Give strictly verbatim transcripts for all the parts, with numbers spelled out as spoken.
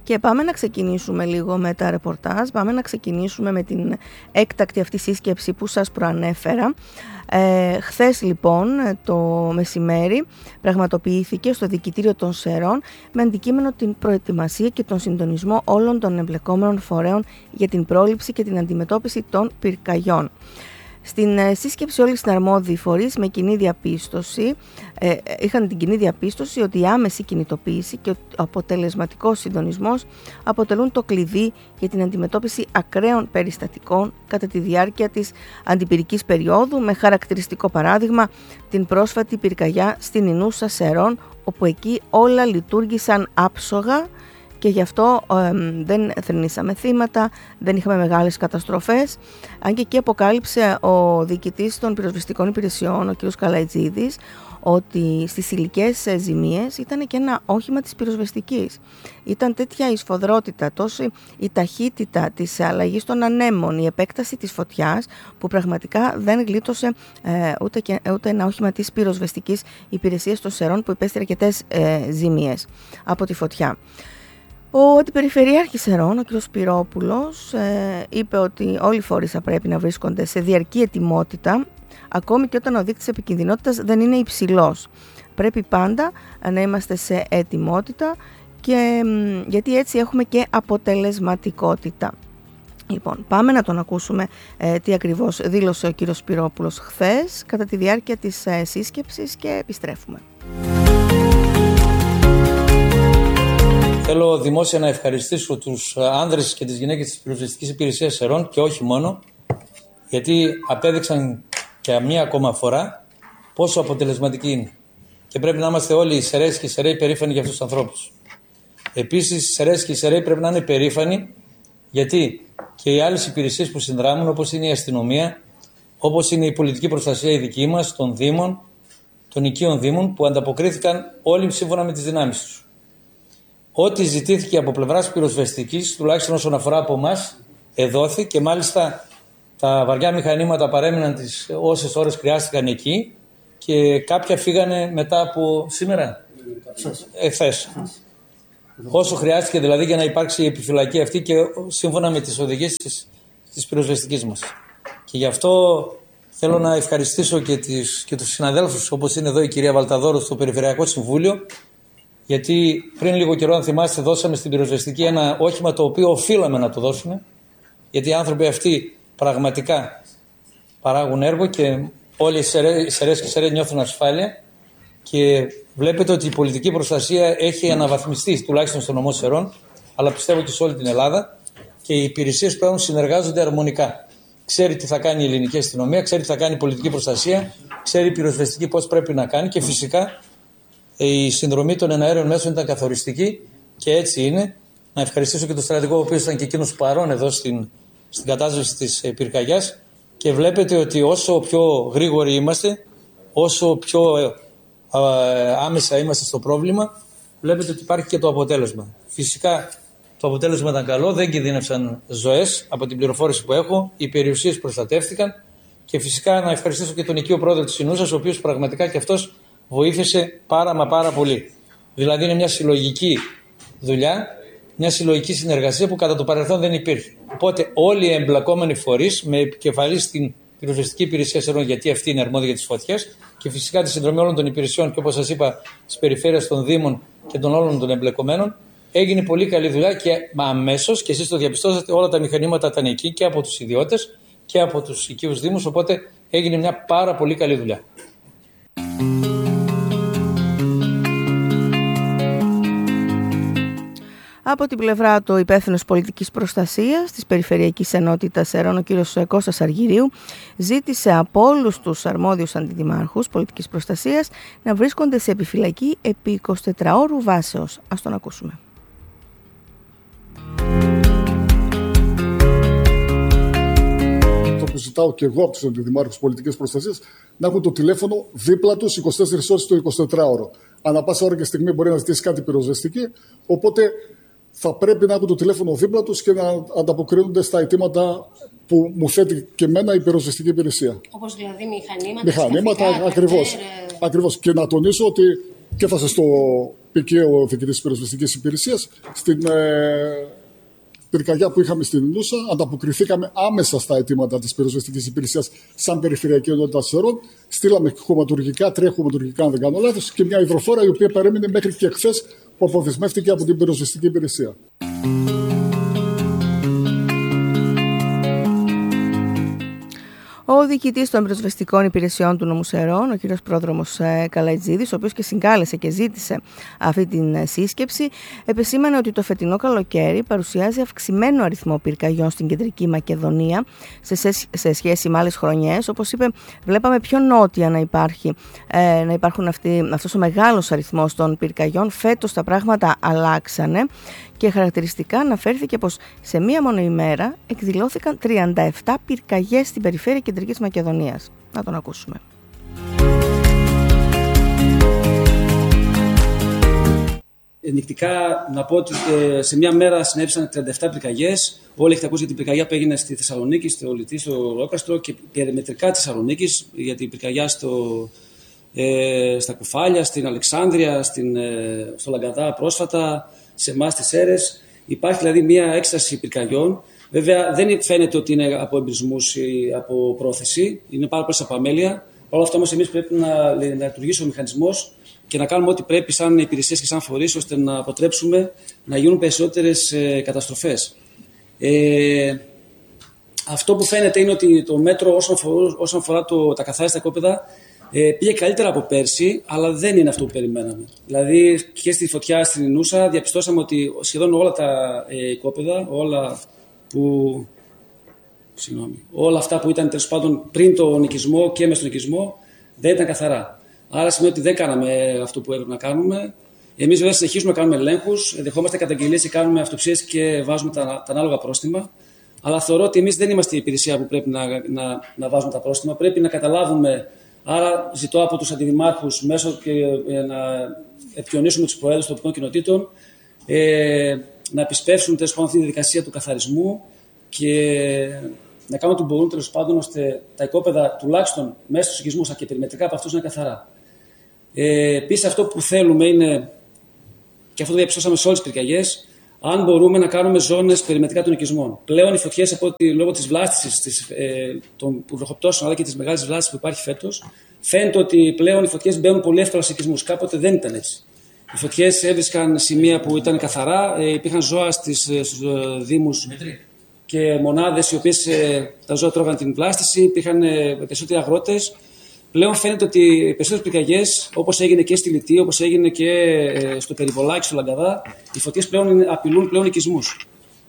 Και πάμε να ξεκινήσουμε λίγο με τα ρεπορτάζ, πάμε να ξεκινήσουμε με την έκτακτη αυτή σύσκεψη που σας προανέφερα. Ε, χθες λοιπόν το μεσημέρι πραγματοποιήθηκε στο Διοικητήριο των Σερών με αντικείμενο την προετοιμασία και τον συντονισμό όλων των εμπλεκόμενων φορέων για την πρόληψη και την αντιμετώπιση των πυρκαγιών. Στην σύσκεψη όλοι οι συναρμόδιοι φορείς με κοινή διαπίστωση, ε, είχαν την κοινή διαπίστωση ότι η άμεση κινητοποίηση και ο αποτελεσματικός συντονισμός αποτελούν το κλειδί για την αντιμετώπιση ακραίων περιστατικών κατά τη διάρκεια της αντιπυρικής περίοδου, με χαρακτηριστικό παράδειγμα την πρόσφατη πυρκαγιά στην Ινούσα Σερών, όπου εκεί όλα λειτουργήσαν άψογα και γι' αυτό ε, δεν θρηνήσαμε θύματα, δεν είχαμε μεγάλες καταστροφές. Αν και εκεί αποκάλυψε ο διοικητής των πυροσβεστικών υπηρεσιών, ο κ. Καλαϊτζίδης, ότι στις υλικές ζημίες ήταν και ένα όχημα της πυροσβεστικής. Ήταν τέτοια η σφοδρότητα, τόσο η ταχύτητα της αλλαγής των ανέμων, η επέκταση της φωτιάς, που πραγματικά δεν γλίτωσε ε, ούτε, και, ούτε ένα όχημα της πυροσβεστικής υπηρεσίας των Σερών, που υπέστη αρκετές ε, ζημίες από τη φωτιά. Ο Αντιπεριφερειάρχης Σερών, ο κ. Σπυρόπουλος, ε, είπε ότι όλοι οι φορείς θα πρέπει να βρίσκονται σε διαρκή ετοιμότητα, ακόμη και όταν ο δείκτης επικινδυνότητας δεν είναι υψηλός. Πρέπει πάντα να είμαστε σε ετοιμότητα, και, γιατί έτσι έχουμε και αποτελεσματικότητα. Λοιπόν, πάμε να τον ακούσουμε ε, τι ακριβώς δήλωσε ο κ. Σπυρόπουλος χθες κατά τη διάρκεια της ε, σύσκεψης, και επιστρέφουμε. Θέλω δημόσια να ευχαριστήσω τους άνδρες και τις γυναίκες της πυροσβεστικής υπηρεσίας Σερών, και όχι μόνο, γιατί απέδειξαν και μία ακόμα φορά πόσο αποτελεσματική είναι. Και πρέπει να είμαστε όλοι οι Σερές και οι Σεραίοι περήφανοι για αυτούς τους ανθρώπους. Επίσης, οι Σερές και οι Σεραίοι πρέπει να είναι περήφανοι, γιατί και οι άλλες υπηρεσίες που συνδράμουν, όπως είναι η αστυνομία, όπως είναι η πολιτική προστασία η δική μας, των Δήμων, των οικείων Δήμων, που ανταποκρίθηκαν όλοι σύμφωνα με τις δυνάμεις τους. Ό,τι ζητήθηκε από πλευράς πυροσβεστικής, τουλάχιστον όσον αφορά από εμάς, εδόθη, και μάλιστα τα βαριά μηχανήματα παρέμειναν τις όσες ώρες χρειάστηκαν εκεί, και κάποια φύγανε μετά από σήμερα, εχθές. Όσο χρειάστηκε δηλαδή για να υπάρξει η επιφυλακή αυτή, και σύμφωνα με τις οδηγίες της, της πυροσβεστικής μας. Και γι' αυτό θέλω να ευχαριστήσω και, τις, και τους συναδέλφους, όπως είναι εδώ η κυρία Βαλταδόρου στο Περιφερειακό Συμβούλιο, γιατί πριν λίγο καιρό, αν θυμάστε, δώσαμε στην πυροσβεστική ένα όχημα το οποίο οφείλαμε να το δώσουμε, γιατί οι άνθρωποι αυτοί πραγματικά παράγουν έργο και όλοι οι Σερές και οι Σεραίοι νιώθουν ασφάλεια, και βλέπετε ότι η πολιτική προστασία έχει αναβαθμιστεί τουλάχιστον στο νομό Σερών, αλλά πιστεύω και σε όλη την Ελλάδα, και οι υπηρεσίες πλέον συνεργάζονται αρμονικά. Ξέρει τι θα κάνει η ελληνική αστυνομία, ξέρει τι θα κάνει η πολιτική προστασία, ξέρει η πυροσβεστική πώς πρέπει να κάνει, και φυσικά η συνδρομή των εναέριων μέσων ήταν καθοριστική, και έτσι είναι. Να ευχαριστήσω και τον στρατηγό, ο οποίος ήταν και εκείνος παρόν εδώ στην, στην κατάσβεση της πυρκαγιάς, και βλέπετε ότι όσο πιο γρήγοροι είμαστε, όσο πιο α, άμεσα είμαστε στο πρόβλημα, βλέπετε ότι υπάρχει και το αποτέλεσμα. Φυσικά το αποτέλεσμα ήταν καλό, δεν κινδύνευσαν ζωές από την πληροφόρηση που έχω, οι περιουσίες προστατεύτηκαν, και φυσικά να ευχαριστήσω και τον οικείο πρόεδρο της Ινούσας, ο οποίος πραγματικά και αυτός βοήθησε πάρα μα πάρα πολύ. Δηλαδή είναι μια συλλογική δουλειά, μια συλλογική συνεργασία που κατά το παρελθόν δεν υπήρχε. Οπότε όλοι οι εμπλεκόμενοι φορείς, με επικεφαλή στην πυροσβεστική υπηρεσία Σερών, γιατί αυτή είναι αρμόδια για τις φωτιές, και φυσικά τη συνδρομή όλων των υπηρεσιών, και όπως σας είπα, της περιφέρειας των Δήμων και των όλων των εμπλεκομένων, έγινε πολύ καλή δουλειά, και αμέσως, και εσείς το διαπιστώσατε, όλα τα μηχανήματα ήταν εκεί, και από τους ιδιώτες και από τους οικείους Δήμους, οπότε έγινε μια πάρα πολύ καλή δουλειά. Από την πλευρά του υπεύθυνος πολιτικής προστασίας της Περιφερειακής Ενότητας Σερών, ο κ. Κώστας Αργυρίου, ζήτησε από όλους τους αρμόδιους αντιδημάρχους πολιτικής προστασίας να βρίσκονται σε επιφυλακή επί εικοσιτετράωρου βάσεως. Ας τον ακούσουμε. Αυτό που ζητάω και εγώ από τους αντιδημάρχους πολιτικής προστασίας, να έχουν το τηλέφωνο δίπλα τους είκοσι τέσσερις ώρες το εικοσιτετράωρο. Ανά πάσα ώρα και στιγμή μπορεί να ζητήσει κάτι πυροσβεστική, οπότε θα πρέπει να έχουν το τηλέφωνο δίπλα τους και να ανταποκρίνονται στα αιτήματα που μου θέτει και εμένα η πυροσβεστική υπηρεσία. Όπως δηλαδή μηχανήματα, Μηχανήματα, ακριβώς. ακριβώς. Και να τονίσω ότι και έφτασε στο πικαίο ο διοικητής της πυροσβεστικής υπηρεσίας. Στην ε, πυρκαγιά που είχαμε στην Ινούσα, ανταποκριθήκαμε άμεσα στα αιτήματα της πυροσβεστικής υπηρεσίας σαν περιφερειακή ενότητα Σερών. Στείλαμε χωματουργικά, τρία χωματουργικά, αν δεν κάνω λάθος, και μια υδροφόρα η οποία παρέμεινε μέχρι και χθες, που αποδεσμεύτηκε από την πυροσβεστική υπηρεσία. Ο διοικητής των πυροσβεστικών υπηρεσιών του νομού Σερών, ο κ. Πρόδρομος Καλαϊτζίδης, ο οποίος και συγκάλεσε και ζήτησε αυτή την σύσκεψη, επεσήμανε ότι το φετινό καλοκαίρι παρουσιάζει αυξημένο αριθμό πυρκαγιών στην Κεντρική Μακεδονία σε, σε σχέση με άλλες χρονιές. Όπως είπε, βλέπαμε πιο νότια να, υπάρχει, ε, να υπάρχουν αυτοί, αυτός ο μεγάλος αριθμός των πυρκαγιών. Φέτος τα πράγματα αλλάξανε και χαρακτηριστικά αναφέρθηκε πως σε μία μόνο ημέρα εκδηλώθηκαν τριάντα επτά πυρκαγιές στην περιφέρεια Κεντρικής Μακεδονίας. Να τον ακούσουμε. Ενδεικτικά να πω ότι σε μία μέρα συνέβησαν τριάντα επτά πυρκαγιές. Όλοι έχετε ακούσει για την πυρκαγιά που έγινε στη Θεσσαλονίκη, στο Λιτή, στο Ρόκαστρο, και περιμετρικά της Θεσσαλονίκης, για την πυρκαγιά στο, ε, στα Κουφάλια, στην Αλεξάνδρεια, στην, ε, στο Λαγκαδά πρόσφατα, σε εμάς τις Σέρρες. Υπάρχει δηλαδή μία έκσταση πυρκαγιών. Βέβαια δεν φαίνεται ότι είναι από εμπρισμούς ή από πρόθεση, είναι πάρα πολλές από αμέλεια. Παρ' όλα αυτά όμως εμείς πρέπει να, να λειτουργήσει ο μηχανισμός και να κάνουμε ό,τι πρέπει σαν υπηρεσίες και σαν φορείς, ώστε να αποτρέψουμε να γίνουν περισσότερες ε, καταστροφές. Ε, αυτό που φαίνεται είναι ότι το μέτρο όσον αφορά, όσον αφορά το, τα καθάριστα οικόπεδα ε, πήγε καλύτερα από πέρσι, αλλά δεν είναι αυτό που περιμέναμε. Δηλαδή και στη φωτιά στην Ινούσα διαπιστώσαμε ότι σχεδόν όλα τα ε, οικόπεδα, όλα, που, συγγνώμη, όλα αυτά που ήταν τέλος πάντων πριν το νοικισμό και μες στον νοικισμό δεν ήταν καθαρά. Άρα σημαίνει ότι δεν κάναμε αυτό που έπρεπε να κάνουμε. Εμείς βέβαια συνεχίζουμε να κάνουμε ελέγχους, δεχόμαστε καταγγελίες και κάνουμε αυτοψίες και βάζουμε τα, τα ανάλογα πρόστιμα. Αλλά θεωρώ ότι εμείς δεν είμαστε η υπηρεσία που πρέπει να, να, να βάζουμε τα πρόστιμα. Πρέπει να καταλάβουμε. Άρα ζητώ από τους αντιδημάρχους μέσω και ε, να επικοινωνήσουμε τους προέδρους των τοπικών κοινοτήτων ε, να επισπεύσουν τέλος πάντων αυτή τη διαδικασία του καθαρισμού και να κάνουν ό,τι μπορούν τέλος πάντων ώστε τα οικόπεδα τουλάχιστον μέσα στους οικισμούς και περιμετρικά από αυτούς να είναι καθαρά. Ε, Επίσης, αυτό που θέλουμε είναι, και αυτό το διαπιστώσαμε σε όλες τις πυρκαγιές, αν μπορούμε να κάνουμε ζώνες περιμετρικά των οικισμών. Πλέον οι φωτιές, από ότι λόγω της βλάστησης της, ε, των βροχοπτώσεων αλλά και της μεγάλης βλάστησης που υπάρχει φέτος, φαίνεται ότι πλέον οι φωτιές μπαίνουν πολύ εύκολα σε οικισμούς. Κάποτε δεν ήταν έτσι. Οι φωτιές έβρισκαν σημεία που ήταν καθαρά, ε, υπήρχαν ζώα στις, στους ε, δήμους Δημήτρη. Και μονάδες οι οποίες ε, τα ζώα τρώγαν την βλάστηση, υπήρχαν ε, περισσότεροι αγρότες. Πλέον φαίνεται ότι οι περισσότερες πυρκαγιές, όπως έγινε και στη Λιτή, όπως έγινε και ε, στο Περιβολάκι, στο Λαγκαδά, οι φωτιές πλέον είναι, απειλούν πλέον οικισμούς.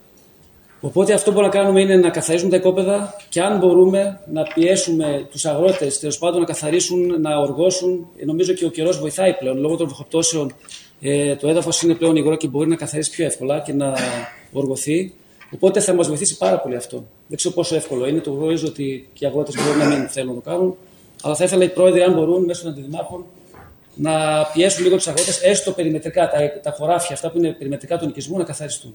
Οπότε αυτό που μπορούμε να κάνουμε είναι να καθαρίζουμε τα οικόπεδα και αν μπορούμε να πιέσουμε τους αγρότες τέλος πάντων να καθαρίσουν, να οργώσουν. Ε, νομίζω και ο καιρός βοηθάει πλέον. Λόγω των βροχοπτώσεων ε, το έδαφος είναι πλέον υγρό και μπορεί να καθαρίσει πιο εύκολα και να οργωθεί. Οπότε θα μας βοηθήσει πάρα πολύ αυτό. Δεν ξέρω πόσο εύκολο είναι. Το γνωρίζω ότι και οι αγρότες μπορεί να μην θέλουν να το κάνουν. Αλλά θα ήθελα οι πρόεδροι, αν μπορούν, μέσω των αντιδημάρχων, να πιέσουν λίγο τους αγρότες, έστω περιμετρικά, τα, τα χωράφια αυτά που είναι περιμετρικά του νοικισμού, να καθαριστούν.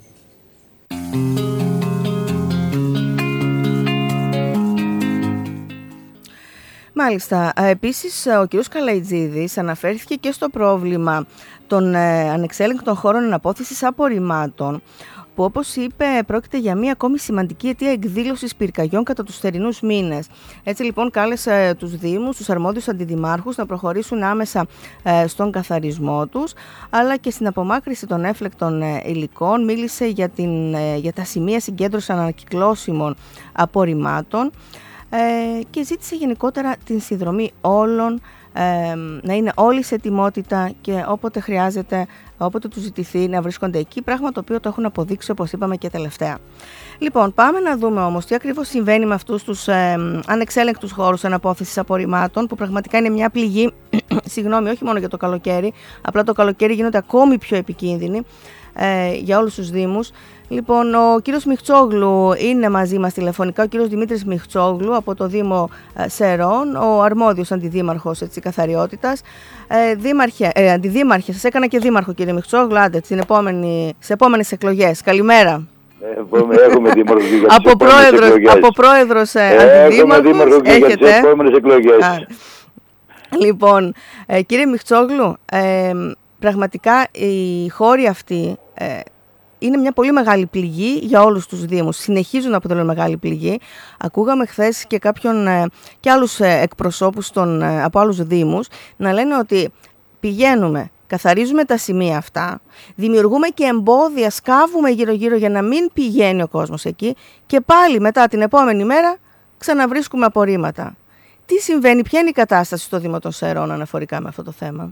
Μάλιστα. Επίσης, ο κ. Καλαϊτζίδης αναφέρθηκε και στο πρόβλημα των ανεξέλεγκτων χώρων αναπόθεσης απορριμμάτων, που όπως είπε πρόκειται για μία ακόμη σημαντική αιτία εκδήλωσης πυρκαγιών κατά τους θερινούς μήνες. Έτσι λοιπόν κάλεσε τους Δήμους, τους αρμόδιους αντιδημάρχους να προχωρήσουν άμεσα στον καθαρισμό τους, αλλά και στην απομάκρυνση των έφλεκτων υλικών. Μίλησε για, την, για τα σημεία συγκέντρωσης ανακυκλώσιμων απορριμμάτων και ζήτησε γενικότερα την συνδρομή όλων, να είναι όλοι σε ετοιμότητα και όποτε χρειάζεται, όποτε τους ζητηθεί, να βρίσκονται εκεί, πράγμα το οποίο το έχουν αποδείξει, όπως είπαμε και τελευταία. Λοιπόν, πάμε να δούμε όμως τι ακριβώς συμβαίνει με αυτούς τους ε, ανεξέλεγκτους χώρους αναπόθεσης απορριμμάτων, που πραγματικά είναι μια πληγή, συγγνώμη, όχι μόνο για το καλοκαίρι, απλά το καλοκαίρι γίνονται ακόμη πιο επικίνδυνοι ε, για όλους τους Δήμους. Λοιπόν, ο κύριος Μιχτσόγλου είναι μαζί μας τηλεφωνικά, ο κύριος Δημήτρης Μιχτσόγλου από το Δήμο Σερών, ο αρμόδιος αντιδήμαρχος έτσι, καθαριότητας. Ε, δήμαρχε, ε, αντιδήμαρχε, σας έκανα και δήμαρχο κύριε Μιχτσόγλου, άντε, στις επόμενες εκλογές. Καλημέρα. Έχουμε δήμαρχο και για τις από πρόεδρος, από πρόεδρος ε, αντιδήμαρχος έχουμε δήμαρχο και έχετε. Για τις επόμενες εκλογές. Α. Λοιπόν, ε, κύριε Μιχτσόγλου, ε, πραγματικά οι χώροι αυτοί ε, είναι μια πολύ μεγάλη πληγή για όλους τους δήμους. Συνεχίζουν να αποτελούν μεγάλη πληγή. Ακούγαμε χθες και κάποιον ε, και άλλους ε, εκπροσώπους των, ε, από άλλους δήμους να λένε ότι πηγαίνουμε, καθαρίζουμε τα σημεία αυτά, δημιουργούμε και εμπόδια, σκάβουμε γύρω-γύρω για να μην πηγαίνει ο κόσμος εκεί και πάλι μετά την επόμενη μέρα ξαναβρίσκουμε απορρίμματα. Τι συμβαίνει, ποια είναι η κατάσταση στο Δήμο των Σερών αναφορικά με αυτό το θέμα?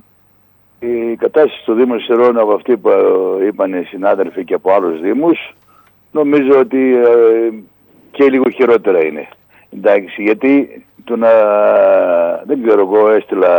Η κατάσταση στο Δήμο Σερών, από αυτή που είπαν οι συνάδελφοι και από άλλους δήμους, νομίζω ότι ε, και λίγο χειρότερα είναι. Εντάξει, γιατί το να, δεν ξέρω, εγώ έστειλα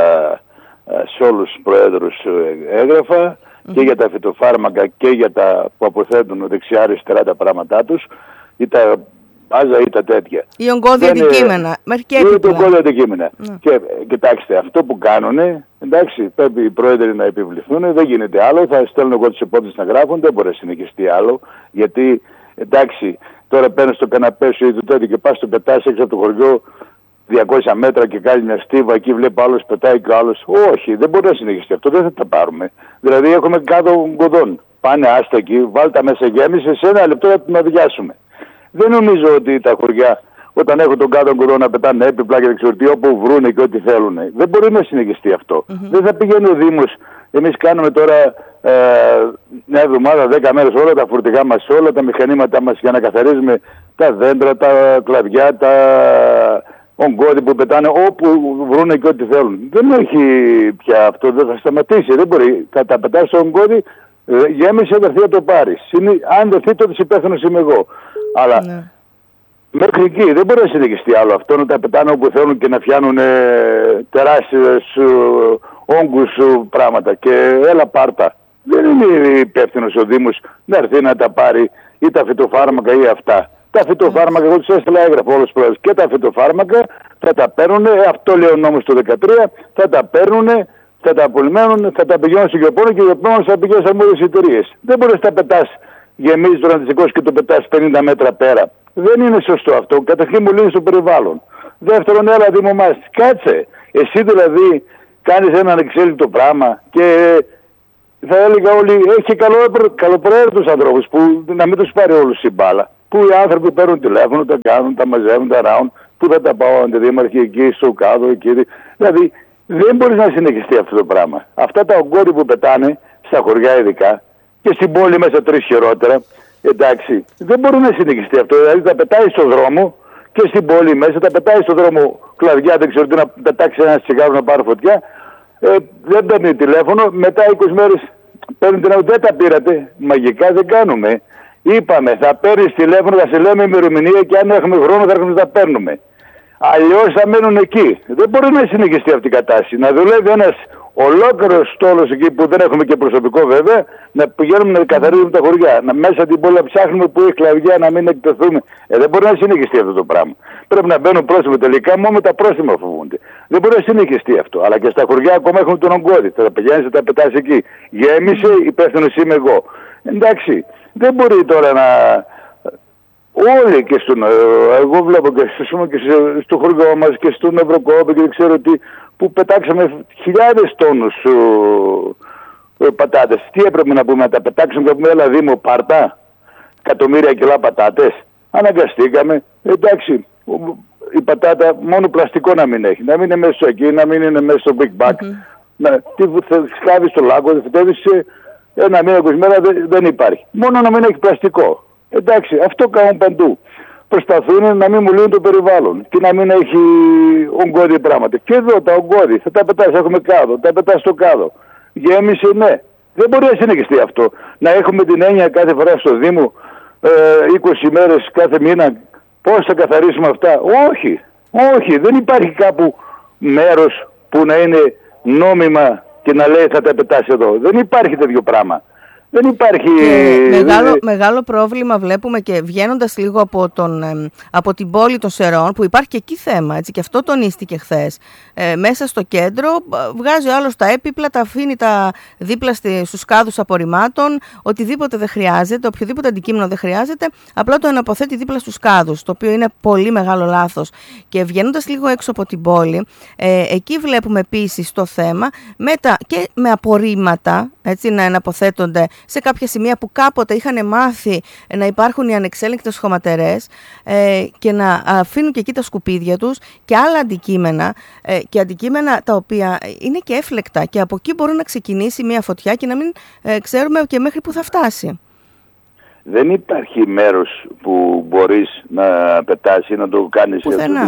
σε όλους τους προέδρους έγγραφα mm-hmm. και για τα φυτοφάρμακα και για τα που αποθέτουν δεξιά-αριστερά τα πράγματά τους, ή τα άζα ή τα τέτοια. Ή ογκώδη αντικείμενα. Ή το ογκώδη αντικείμενα. Mm. Και κοιτάξτε, αυτό που κάνουνε, εντάξει, πρέπει οι πρόεδροι να επιβληθούν, δεν γίνεται άλλο, θα στέλνω εγώ τους επόμενους να γράφουν, δεν μπορεί να συνεχιστεί άλλο, γιατί εντάξει, τώρα παίρνεις το καναπέ σου ή το τέτοιο και πας στο πετάς έξω από το χωριό διακόσια μέτρα και κάνει μια στίβα, εκεί βλέπει άλλος πετάει και άλλος. Όχι, δεν μπορεί να συνεχιστεί αυτό, δεν θα τα πάρουμε. Δηλαδή έχουμε κάτω γκοδόν. Πάνε άστα εκεί, βάλτε μέσα γέμισε, σε ένα λεπτό θα την αδειάσουμε. Δεν νομίζω ότι τα χωριά, όταν έχουν τον κάτω γκοδόν να πετάνε έπιπλα και δεξιορτή όπου βρούνε και ό,τι θέλουν, δεν μπορεί να συνεχιστεί αυτό. Mm-hmm. Δεν θα πηγαίνει ο Δήμος. Εμείς κάνουμε τώρα ε, μια εβδομάδα, δέκα μέρες όλα τα φορτηγά μας, όλα τα μηχανήματά μας για να καθαρίζουμε τα δέντρα, τα κλαδιά, τα ογκώδη που πετάνε όπου βρούνε και ό,τι θέλουν. Δεν έχει πια αυτό, δεν θα σταματήσει. Δεν μπορεί. Κατά πετάς το ογκώδη, γέμισε, δεν θα το πάρεις. Αν δοθεί, τότε υπεύθυνος είμαι εγώ. Αλλά ναι. μέχρι εκεί δεν μπορεί να συνεχιστεί άλλο αυτό, να τα πετάνε όπου θέλουν και να φτιάνουν ε, τεράστιες ε, όγκους ε, πράγματα. Και έλα πάρτα. Δεν είναι υπεύθυνος ο Δήμος να έρθει να τα πάρει ή τα φυτοφάρμακα ή αυτά. Τα φυτοφάρμακα, εγώ τους έστειλα έγγραφο όλους τους πρόεδρους, και τα φυτοφάρμακα θα τα παίρνουν, αυτό λέει ο νόμος του δεκατρία, θα τα παίρνουν, θα τα απολυμμένουν, θα τα πηγαίνουν στο γεωπόνο και ο γεωπόνος θα πηγαίνει σε αρμόδιες εταιρείες. Δεν μπορείς να τα πετάς, γεμίζεις τον αντισηκώσει και το πετάς πενήντα μέτρα πέρα. Δεν είναι σωστό αυτό. Καταρχήν μου λύνει στο περιβάλλον. Δεύτερον, έλα Δήμο μας, κάτσε. Εσύ δηλαδή κάνεις ένα ανεξέλικτο πράγμα και θα έλεγα όλοι, έχει καλοπροαίρετους ανθρώπους που να μην τους πάρει όλους η μπάλα. Που οι άνθρωποι παίρνουν τηλέφωνο, τα κάνουν, τα μαζεύουν, τα ράουν, που θα τα πάω αντιδήμαρχοι εκεί στο κάδο, εκεί. Δηλαδή δεν μπορεί να συνεχιστεί αυτό το πράγμα. Αυτά τα ογκώδη που πετάνε στα χωριά ειδικά και στην πόλη μέσα τρεις χειρότερα, εντάξει, δεν μπορεί να συνεχιστεί αυτό. Δηλαδή τα πετάει στον δρόμο και στην πόλη μέσα, τα πετάει στον δρόμο κλαδιά, δεν ξέρω τι, να πετάξει ένα τσιγάρο να πάρει φωτιά. Ε, δεν παίρνει τηλέφωνο, μετά είκοσι μέρες παίρνει τηλέφωνο, δεν τα πήρατε. Μαγικά δεν κάνουμε. Είπαμε, θα παίρνεις τηλέφωνο, θα σε λέμε ημερομηνία και αν έχουμε χρόνο θα έρχομαι να τα παίρνουμε. Αλλιώς θα μένουν εκεί. Δεν μπορεί να συνεχιστεί αυτή η κατάσταση. Να δουλεύει ένας ολόκληρος στόλος εκεί που δεν έχουμε και προσωπικό βέβαια, να πηγαίνουμε να καθαρίζουμε τα χωριά. Να μέσα την πόλη να ψάχνουμε που έχει κλαδιά, να μην εκτεθούμε. Ε, δεν μπορεί να συνεχιστεί αυτό το πράγμα. Πρέπει να μπαίνουν πρόστιμα τελικά, μόνο τα πρόστιμα φοβούνται. Δεν μπορεί να συνεχιστεί αυτό. Αλλά και στα χωριά ακόμα έχουμε τον ογκώδη. Θα τα πηγαίνεις, θα τα πετάς εκεί. Γέμισε, υπεύθυνος είμαι εγώ. Εντάξει. Δεν μπορεί τώρα να... Όλοι και στον... Εγώ βλέπω και, και στο χωριό μας και στον Ευρωκόπη και δεν ξέρω τι, που πετάξαμε χιλιάδες τόνους ο, ο, πατάτες. Τι έπρεπε να πούμε, να τα πετάξουμε και πούμε, έλα Δήμο πάρτα, εκατομμύρια κιλά πατάτες. Αναγκαστήκαμε. Εντάξει, η πατάτα μόνο πλαστικό να μην έχει. Να μην είναι μέσα εκεί, να μην είναι μέσα στο Big Bag. Mm-hmm. Να, τι, θα σκάβεις στο λάκκο, θα φυτεύεις σε... Ένα μήνα, είκοσι μέρα δεν, δεν υπάρχει. Μόνο να μην έχει πλαστικό. Εντάξει, αυτό κάνουν παντού. Προσπαθούν να μην μου λύνουν το περιβάλλον και να μην έχει ογκώδη πράγματα. Και εδώ τα ογκώδη, θα τα πετάς, έχουμε κάδο, τα πετάς στο κάδο. Γέμισε, ναι. Δεν μπορεί να συνεχιστεί αυτό. Να έχουμε την έννοια κάθε φορά στο Δήμο, ε, είκοσι μέρες κάθε μήνα, πώς θα καθαρίσουμε αυτά. Όχι, όχι, δεν υπάρχει κάπου μέρος που να είναι νόμιμα και να λέει θα τα πετάσει εδώ. Δεν υπάρχει τέτοιο πράγμα. Δεν υπάρχει... Μεγάλο, δεν... μεγάλο πρόβλημα βλέπουμε και βγαίνοντας λίγο από, τον, από την πόλη των Σερών, που υπάρχει και εκεί θέμα, έτσι, και αυτό τονίστηκε χθες. Ε, μέσα στο κέντρο βγάζει ο άλλος τα έπιπλα, τα αφήνει τα δίπλα στους κάδους απορριμμάτων, οτιδήποτε δεν χρειάζεται, οποιοδήποτε αντικείμενο δεν χρειάζεται, απλά το εναποθέτει δίπλα στους κάδους, το οποίο είναι πολύ μεγάλο λάθος. Και βγαίνοντας λίγο έξω από την πόλη, ε, εκεί βλέπουμε επίσης το θέμα με τα, και με απορρίμματα, έτσι, να εναποθέτονται σε κάποια σημεία που κάποτε είχαν μάθει να υπάρχουν οι ανεξέλεγκτες χωματερές ε, και να αφήνουν και εκεί τα σκουπίδια τους και άλλα αντικείμενα ε, και αντικείμενα τα οποία είναι και έφλεκτα και από εκεί μπορεί να ξεκινήσει μια φωτιά και να μην ε, ξέρουμε και μέχρι που θα φτάσει. Δεν υπάρχει μέρος που μπορείς να πετάσεις ή να το κάνεις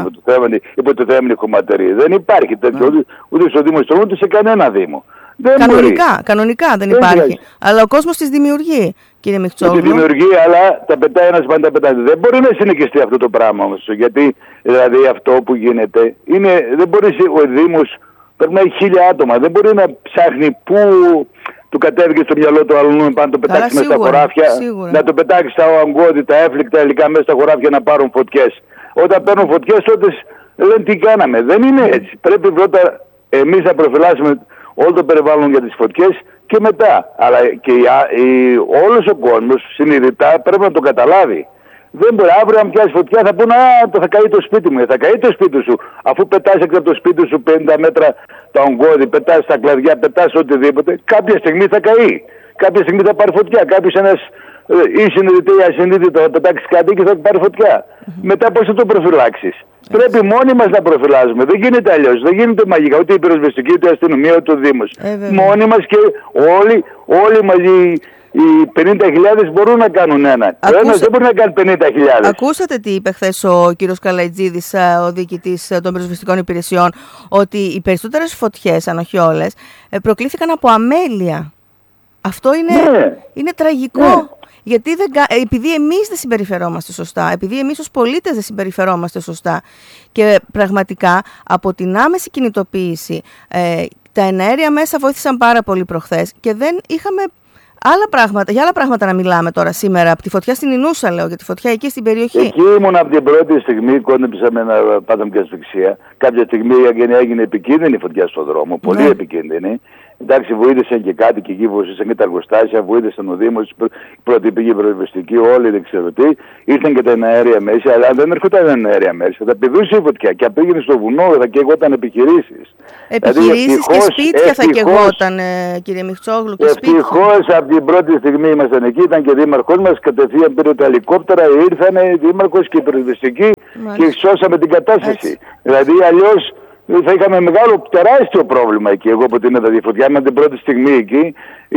υποτιθέμενη χωματερή. Δεν υπάρχει τέτοιο, ούτε, ούτε στο Δήμο Ιστρών, ούτε σε κανένα Δήμο. Δεν κανονικά, μπορεί. κανονικά δεν, δεν υπάρχει. Υπάρχει. Αλλά ο κόσμος τις δημιουργεί, κύριε Μιχτσόγλου. Τη δημιουργεί, αλλά τα πετάει ένας πάντα πετάει. Δεν μπορεί να συνεχιστεί αυτό το πράγμα όμως. Γιατί δηλαδή αυτό που γίνεται είναι, δεν μπορεί ο Δήμος, περνάει χίλια άτομα, δεν μπορεί να ψάχνει πού του κατέβηκε στο μυαλό του αλλού πάνω το πετάξει μέσα στα χωράφια, σίγουρα. Να το πετάξει στα οαγκώδη, τα έφληκτα υλικά μέσα στα χωράφια να πάρουν φωτιές. Όταν παίρνουν φωτιές, τότε λένε τι κάναμε. Δεν είναι έτσι. Πρέπει πρώτα εμείς να προφυλάσσουμε όλο το περιβάλλον για τις φωτιές και μετά. Αλλά και η, η, όλος ο κόσμος συνειδητά πρέπει να το καταλάβει. Δεν μπορεί αύριο να πιάσει φωτιά, θα πούνε α, το θα καεί το σπίτι μου. Θα καεί το σπίτι σου. Αφού πετάς έξω από το σπίτι σου πενήντα μέτρα τα ογκώδη, πετάς τα κλαδιά, πετάς οτιδήποτε, κάποια στιγμή θα καεί. Κάποια στιγμή θα πάρει φωτιά. Κάποιος ένας ή συνειδητό ή ασυνείδητο θα πετάξει κάτι και θα πάρει φωτιά. Mm-hmm. Μετά πώς θα το προφυλάξεις. Yes. Πρέπει μόνοι μας να προφυλάζουμε. Δεν γίνεται αλλιώς. Δεν γίνεται μαγικά. Ούτε η πυροσβεστική, ούτε η αστυνομία, ούτε ο Δήμος. Ε, μόνοι μας και όλοι, όλοι μαζί. Οι πενήντα χιλιάδες μπορούν να κάνουν ένα. Ακούσα... Ένας δεν μπορεί να κάνει πενήντα χιλιάδες. Ακούσατε τι είπε χθες ο κύριος Καλαϊτζίδης, ο διοικητής των πυροσβεστικών υπηρεσιών, ότι οι περισσότερες φωτιές, αν όχι όλες, προκλήθηκαν από αμέλεια. Αυτό είναι, ναι. είναι τραγικό. Ναι. Γιατί δεν, επειδή εμείς δεν συμπεριφερόμαστε σωστά, επειδή εμείς ως πολίτες δεν συμπεριφερόμαστε σωστά και πραγματικά από την άμεση κινητοποίηση ε, τα εναέρια μέσα βοήθησαν πάρα πολύ προχθές και δεν είχαμε άλλα πράγματα, για άλλα πράγματα να μιλάμε τώρα σήμερα. Από τη φωτιά στην Ινούσα, λέω, για τη φωτιά εκεί στην περιοχή. Εκεί ήμουν από την πρώτη στιγμή, κόντεψα με ένα πάθαμε και ασφυξία. Κάποια στιγμή έγινε επικίνδυνη φωτιά στον δρόμο, πολύ ναι. επικίνδυνη. Εντάξει, βοήθησαν και κάτι και εκεί βοήθησαν και τα εργοστάσια, βοήθησαν ο Δήμος, η πρώτη πηγή πυροσβεστική, όλοι δεν ξέρω τι. Ήρθαν και τα εναέρια μέσα, αλλά δεν έρχονταν τα εναέρια μέσα. Θα πηδούσε η φωτιά και πήγαινε στο βουνό, θα καίγονταν επιχειρήσεις. Επιχειρήσεις δηλαδή, και σπίτια ευτυχώς, θα καίγονταν, κύριε Μιχτσόγλου. Ευτυχώς από την πρώτη στιγμή ήμασταν εκεί, ήταν και δήμαρχός μας, κατευθείαν πήρε τα ελικόπτερα, ήρθανε δήμαρχος και η πυροσβεστική και σώσαμε την κατάσταση. Έτσι. Δηλαδή αλλιώς. Θα είχαμε μεγάλο, τεράστιο πρόβλημα εκεί. Εγώ από την είδα τη φωτιά, με την πρώτη στιγμή εκεί,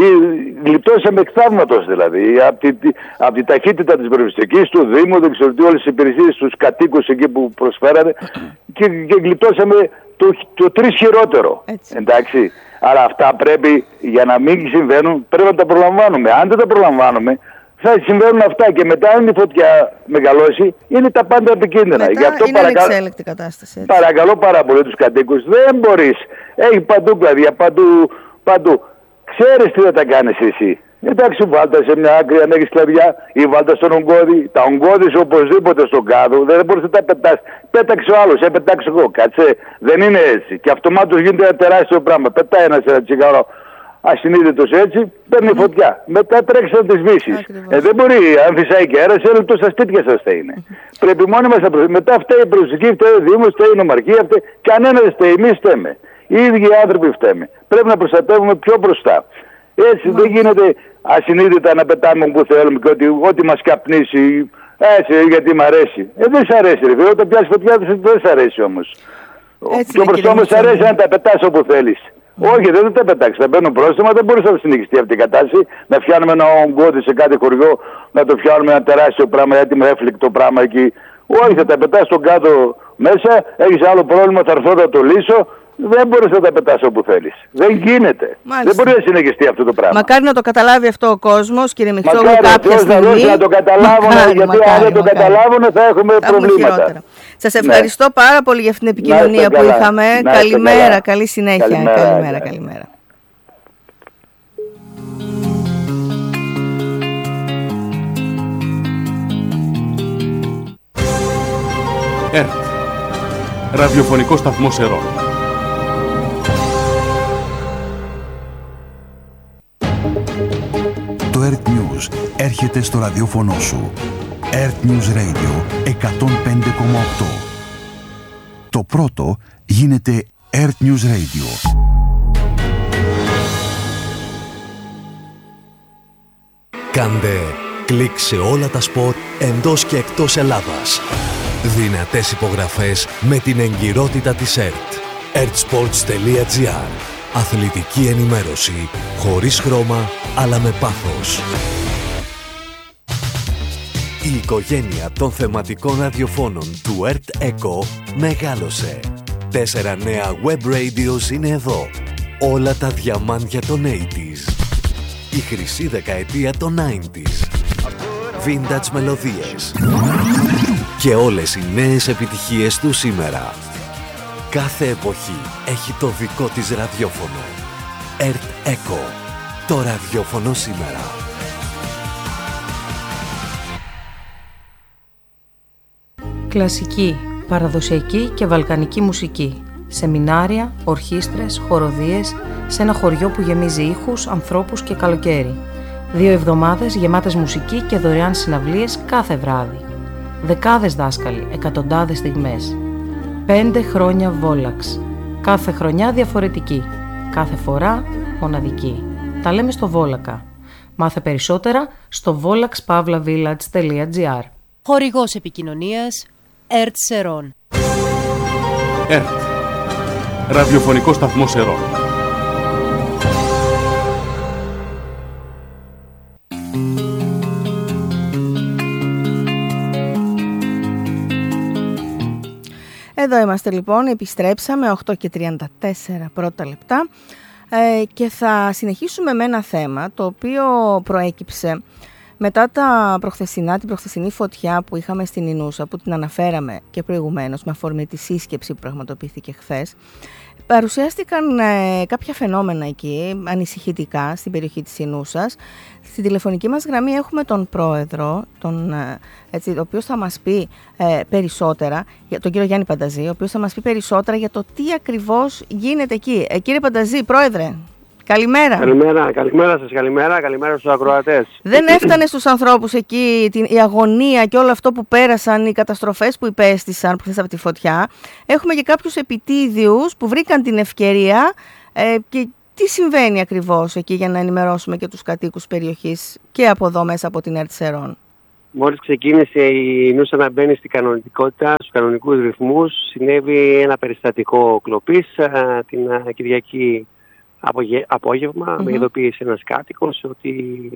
γλιτώσαμε εκ θαύματος δηλαδή. Από τη, από τη ταχύτητα της πυροσβεστικής, του Δήμου, δεν ξέρω τι, όλες τις υπηρεσίες, τους κατοίκους εκεί που προσφέρανε και, και γλιτώσαμε το, το τρεις χειρότερο. Έτσι. Εντάξει. Αλλά αυτά πρέπει, για να μην συμβαίνουν, πρέπει να τα προλαμβάνουμε. Αν δεν τα προλαμβάνουμε, θα συμβαίνουν αυτά και μετά αν η φωτιά μεγαλώσει είναι τα πάντα επικίνδυνα. Μετά Γι' αυτό είναι ανεξέλεκτη κατάσταση. Έτσι. Παρακαλώ πάρα πολύ τους κατοίκους, δεν μπορείς. Έχει παντού κλαδιά, παντού, παντού. Ξέρεις τι θα τα κάνεις εσύ. Εντάξει, βάλτα σε μια άκρη αν έχεις κλαδιά ή βάλτα στον ογκώδη. Τα ογκώδη σου οπωσδήποτε στον κάδο, δεν μπορείς να τα πετάς. Πέταξε ο άλλος, έπεταξε εγώ, κάτσε. Δεν είναι έτσι. Και αυτομάτως γίνεται ένα τεράστιο πράγμα. Πετάει ένας ένα τσιγάρο. Ασυνείδητος έτσι, παίρνει mm. φωτιά. Μετά τρέξει να τις βύσεις. Ε, δεν μπορεί, αν φυσάει και αέρας, έλεγχο στα σπίτια σας θα είναι. Mm. Πρέπει μόνοι μας να προσέχουμε. Μετά φταίει η προσοχή, φταίει ο Δήμος, φταίει η νομαρχία, φταίει. Κανένας δεν φταίει, εμείς φταίμε. Οι ίδιοι οι άνθρωποι φταίμε. Πρέπει να προστατεύουμε πιο μπροστά. Έτσι mm. δεν γίνεται ασυνείδητα να πετάμε όπου θέλουμε και ότι, ό,τι μας καπνίσει. Έτσι, γιατί μ' αρέσει. Ε, δεν σ' αρέσει, ρε. Όταν πιάσει φωτιά, δεν σ' αρέσει όμως. Και όπως όμως αρέσει να τα πετάς όπου θέλεις. Mm. Όχι, δεν θα τα πετάξει. Θα μπαίνουν πρόστιμα, δεν μπορούσε να συνεχιστεί αυτή η κατάσταση. Να φτιάνουμε ένα ογκώδη σε κάτι χωριό, να το φτιάνουμε ένα τεράστιο πράγμα, έτοιμο έφλικτο πράγμα εκεί. Όχι, θα τα πετάς στον κάτω μέσα, έχεις άλλο πρόβλημα, θα έρθω να το λύσω. Δεν μπορείς να τα πετάς όπου θέλεις. Δεν γίνεται. Μάλιστα. Δεν μπορεί να συνεχιστεί αυτό το πράγμα. Μακάρι να το καταλάβει αυτό ο κόσμος, κύριε Μιχτσόγλου, κάποια στιγμή. Μακάρι να το καταλάβουν, γιατί μακάρι, αν δεν το μακάρι. καταλάβουν θα έχουμε θα προβλήματα. Σας ευχαριστώ ναι. πάρα πολύ για αυτήν την επικοινωνία που είχαμε. Καλημέρα, καλά. Καλή συνέχεια. Καλημέρα, καλημέρα. καλημέρα. ΕΡΤ, ραδιοφωνικό σταθμό Σερών. Το ΕΡΤ News έρχεται στο ραδιόφωνο σου. ΕΡΤ News Radio εκατόν πέντε κόμμα οκτώ. Το πρώτο γίνεται ΕΡΤ News Radio. Κάντε κλικ σε όλα τα σπορ εντός και εκτός Ελλάδας. Δυνατές υπογραφές με την εγκυρότητα της ΕΡΤ. ερτsports τελεία gr. Αθλητική ενημέρωση χωρίς χρώμα αλλά με πάθος. Η οικογένεια των θεματικών ραδιοφώνων του ΕΡΤ Echo μεγάλωσε. Τέσσερα νέα web radios είναι εδώ. Όλα τα διαμάντια των ογδόντα. Η χρυσή δεκαετία των ενενήντα. Vintage μελωδίες. Και όλες οι νέες επιτυχίες του σήμερα. Κάθε εποχή έχει το δικό της ραδιόφωνο. ΕΡΤ Echo. Το ραδιόφωνο σήμερα. Κλασική, παραδοσιακή και βαλκανική μουσική. Σεμινάρια, ορχήστρες, χοροδίες, σε ένα χωριό που γεμίζει ήχους, ανθρώπους και καλοκαίρι. Δύο εβδομάδες γεμάτες μουσική και δωρεάν συναυλίες κάθε βράδυ. Δεκάδες δάσκαλοι, εκατοντάδες στιγμές. Πέντε χρόνια Βόλαξ. Κάθε χρονιά διαφορετική. Κάθε φορά μοναδική. Τα λέμε στο Βόλακα. Μάθε περισσότερα στο βόλαξ παύλα βίλατζ τελεία gr. Χορηγός επικοινωνίας ΕΡΤ Σερών. ΕΡΤ, ραδιοφωνικό σταθμό Σερών. Εδώ είμαστε λοιπόν, επιστρέψαμε οκτώ και τριάντα τέσσερα πρώτα λεπτά ε, και θα συνεχίσουμε με ένα θέμα το οποίο προέκυψε μετά τα προχθεσινά, την προχθεσινή φωτιά που είχαμε στην Ινούσα, που την αναφέραμε και προηγουμένως με αφορμή τη σύσκεψη που πραγματοποιήθηκε χθες. Παρουσιάστηκαν ε, κάποια φαινόμενα εκεί, ανησυχητικά, στην περιοχή της Ινούσας. Στην τηλεφωνική μας γραμμή έχουμε τον πρόεδρο, τον, ε, έτσι, ο οποίος θα μας πει ε, περισσότερα, τον κύριο Γιάννη Πανταζή, ο οποίος θα μας πει περισσότερα για το τι ακριβώς γίνεται εκεί. Ε, κύριε Πανταζή, πρόεδρε, καλημέρα. Καλημέρα, καλημέρα σας, καλημέρα, καλημέρα στους ακροατές. Δεν έφτανε στους ανθρώπους εκεί την, η αγωνία και όλο αυτό που πέρασαν, οι καταστροφές που υπέστησαν χθες από τη φωτιά. Έχουμε και κάποιους επιτίδιους που βρήκαν την ευκαιρία ε, και τι συμβαίνει ακριβώς εκεί για να ενημερώσουμε και τους κατοίκους περιοχής και από εδώ μέσα από την ΕΡΤ Σερών. Μόλις ξεκίνησε η Νούσα να μπαίνει στην κανονικότητα, στους κανονικούς ρυθμούς, συνέβη ένα περιστατικό κλοπής α, την α, Κυριακή απογε... απόγευμα. Mm-hmm. Με ειδοποίησε ένας κάτοικος ότι